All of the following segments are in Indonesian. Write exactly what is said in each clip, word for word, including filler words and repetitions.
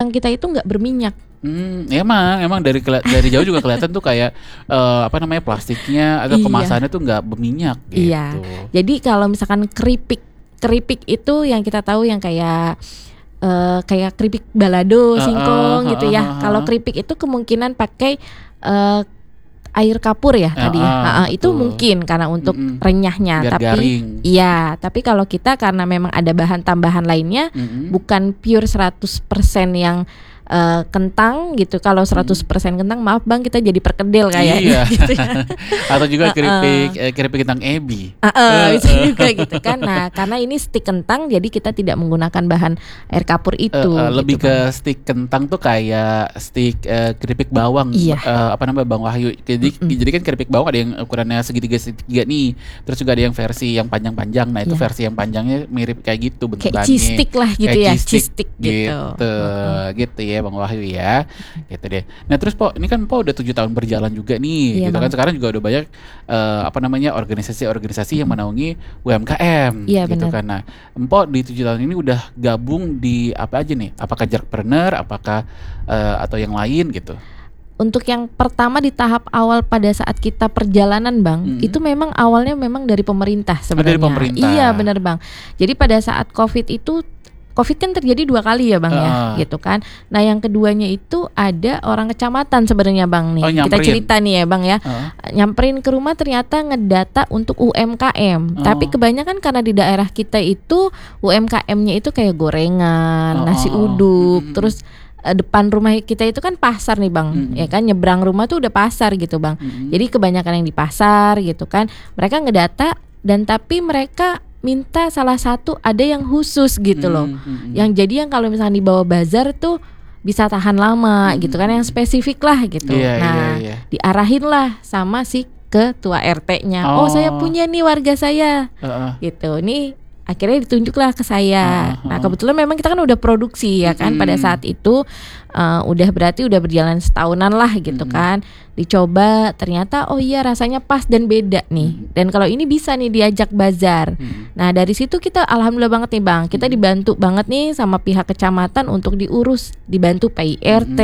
kentang kita itu nggak berminyak. Hmm, emang, emang dari keli- dari jauh juga kelihatan tuh kayak uh, apa namanya plastiknya atau Iya. kemasannya tuh nggak berminyak gitu. Iya. Jadi kalau misalkan keripik, keripik itu yang kita tahu yang kayak uh, kayak keripik balado, singkong Uh, uh, gitu uh, ya. uh, uh, uh. Kalau keripik itu kemungkinan pakai uh, air kapur ya Uh, tadi. uh, Uh, uh, itu betul. mungkin karena untuk Mm-mm. renyahnya. Biar Tapi garing. iya, tapi kalau kita karena memang ada bahan tambahan lainnya, Mm-mm. bukan pure seratus persen yang uh, kentang gitu. Kalau seratus persen kentang, maaf Bang, kita jadi perkedel kayaknya. Iya. Gitu ya. Atau juga Uh-uh. keripik eh, keripik kentang ebi. Uh, uh, Uh, bisa uh. juga gitu kan. Nah, karena ini stik kentang, jadi kita tidak menggunakan bahan air kapur itu. Uh, uh, lebih gitu, ke Bang. stik kentang tuh kayak stik uh, keripik bawang. Iya. Uh, apa namanya Bang Wahyu. Jadi, Mm-mm. jadi kan keripik bawang ada yang ukurannya segitiga segitiga nih. Terus juga ada yang versi yang panjang-panjang. Nah itu Iya. versi yang panjangnya mirip kayak gitu bentukannya. Kayak cheese stick lah gitu Kayak ya, cheese cheese stick stick gitu. gitu, gitu ya Bang Wahyu ya, gitu deh. Nah terus Po, ini kan Po udah tujuh tahun berjalan juga nih, Iya, gitu kan. Bang. Sekarang juga udah banyak eh, apa namanya organisasi-organisasi yang menaungi U M K M, Iya, gitu benar. kan. Nah, Empo di tujuh tahun ini udah gabung di apa aja nih? Apakah Jackpreneur, apakah eh, atau yang lain gitu? Untuk yang pertama di tahap awal pada saat kita perjalanan Bang, Mm-mm. itu memang awalnya memang dari pemerintah sebenarnya. dari pemerintah. Iya benar Bang. Jadi pada saat COVID itu, COVID kan terjadi dua kali ya Bang Uh. ya, gitu kan. Nah yang keduanya itu ada orang kecamatan sebenarnya Bang nih. Oh, Kita nyamperin. cerita nih ya Bang ya. Heeh. Nyamperin ke rumah ternyata ngedata untuk U M K M. Oh. Tapi kebanyakan karena di daerah kita itu U M K M-nya itu kayak gorengan, Oh, nasi oh, oh. uduk, Mm-mm. terus eh, depan rumah kita itu kan pasar nih Bang, Mm-mm. ya kan, nyebrang rumah tuh udah pasar gitu Bang. Mm-mm. Jadi kebanyakan yang di pasar gitu kan, mereka ngedata dan tapi mereka minta salah satu ada yang khusus gitu loh. Mm, mm, mm. Yang jadi yang kalau misalnya dibawa bazar tuh bisa tahan lama Mm, gitu kan, yang spesifik lah gitu. Iya, Nah, iya, iya. diarahin lah sama si ketua R T-nya. Oh, Oh. saya punya nih warga saya. Heeh. Gitu. Nih akhirnya ditunjuklah ke saya. Uh-huh. Nah, kebetulan memang kita kan udah produksi ya kan Mm. pada saat itu uh, udah berarti udah berjalan setahunan lah gitu Mm. kan. Dicoba ternyata oh iya rasanya pas dan beda nih. Mm. Dan kalau ini bisa nih diajak bazar. Mm. Nah, dari situ kita alhamdulillah banget nih Bang. Kita Mm. dibantu banget nih sama pihak kecamatan untuk diurus, dibantu P I R T,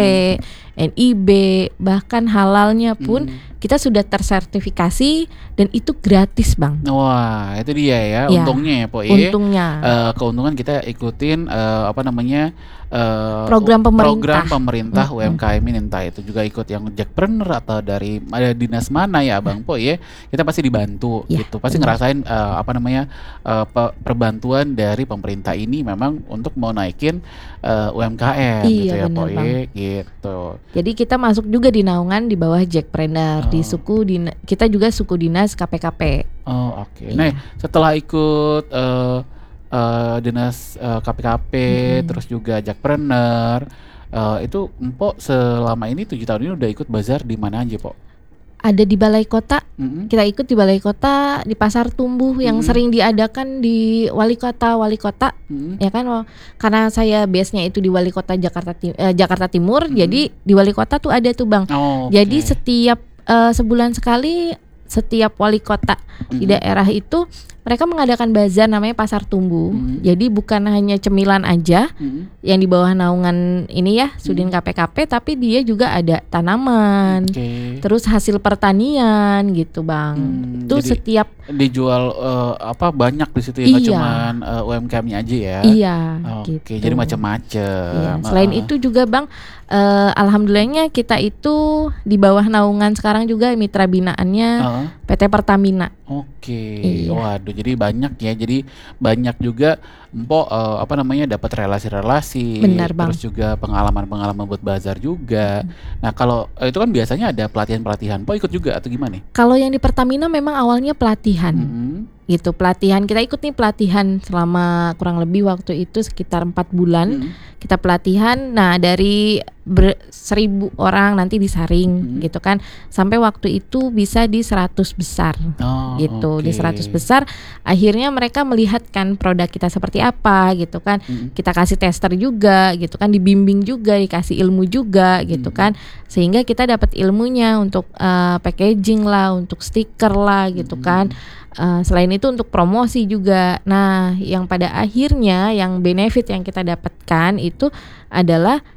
N I B, bahkan halalnya pun Mm. kita sudah tersertifikasi dan itu gratis Bang. Wah, itu dia ya, Ya, untungnya ya, Po. ya. Untungnya. Eh, keuntungan kita ikutin eh, apa namanya eh, Program pemerintah. program pemerintah Mm-mm. U M K M ini, entah itu juga ikut yang Jackpreneur atau dari ada dinas mana ya Bang Po ya, kita pasti dibantu Ya, gitu, pasti benar. ngerasain eh, apa namanya eh, pe- perbantuan dari pemerintah ini memang untuk mau naikin eh, U M K M gitu Iya, ya Po benar, ya, gitu. Jadi kita masuk juga di naungan di bawah Jackpreneur, di Oh. suku dina, kita juga suku dinas K P K P. Oh oke. Iya. Nah setelah ikut eh, eh, dinas eh, K P K P, Mm-mm. terus juga Jackpreneur, eh, itu Empok selama ini tujuh tahun ini udah ikut bazar di mana aja Po? Ada di balai kota, Mm-mm. kita ikut di balai kota, di pasar tumbuh yang Mm-mm. sering diadakan di wali kota wali kota, Mm-mm. ya kan? Oh, karena saya base-nya itu di wali kota Jakarta Tim- eh, Jakarta Timur, Mm-mm. jadi di wali kota tuh ada tuh Bang. Oh, Jadi oke. setiap eh, sebulan sekali setiap wali kota di Mm-mm. daerah itu mereka mengadakan bazar namanya pasar tumbuh. Mm. Jadi bukan hanya cemilan aja Mm-mm. yang di bawah naungan ini ya Sudin K P K P, tapi dia juga ada tanaman, Oke. terus hasil pertanian gitu Bang. Hmm, Itu jadi setiap dijual eh, apa banyak di situ ya, nggak Iya. cuman eh, U M K M-nya aja ya. iya Oke, gitu. jadi macam-macam. Iya, selain Ah. itu juga Bang, eh, alhamdulillahnya kita itu di bawah naungan sekarang juga mitra binaannya Ah. P T Pertamina. Oke, Iya. waduh, jadi banyak ya, jadi banyak juga Empok eh, apa namanya dapat relasi-relasi, Benar, Bang. terus juga pengalaman-pengalaman buat bazar juga. Nah kalau eh, itu kan biasanya ada pelatihan-pelatihan, Empok ikut juga atau gimana nih? Kalau yang di Pertamina memang awalnya pelatihan. Mm-mm. Gitu, pelatihan kita ikut nih pelatihan selama kurang lebih waktu itu sekitar empat bulan. Mm-mm. Kita pelatihan, nah dari ber, seribu orang nanti disaring Mm-mm. gitu kan, sampai waktu itu bisa di seratus besar Oh, gitu. oke. Di seratus besar akhirnya mereka melihat kan produk kita seperti apa gitu kan. Mm-mm. Kita kasih tester juga gitu kan, dibimbing juga, dikasih ilmu juga gitu Mm. kan, sehingga kita dapat ilmunya untuk uh, packaging lah, untuk stiker lah gitu Mm. kan. Uh, selain itu untuk promosi juga. Nah, yang pada akhirnya yang benefit yang kita dapatkan itu adalah